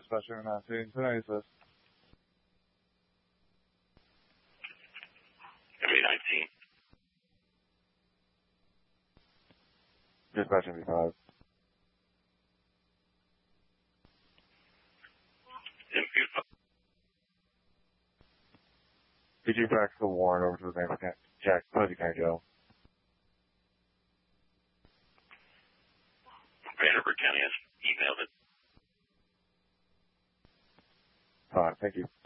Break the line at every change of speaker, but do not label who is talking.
dispatcher, 9 Who knows this?
MA-19.
Dispatch MV5. Did you fax the warrant over to the name of Jack Posey County Jail?
Vanderburgh County has emailed it.
Fine, thank you.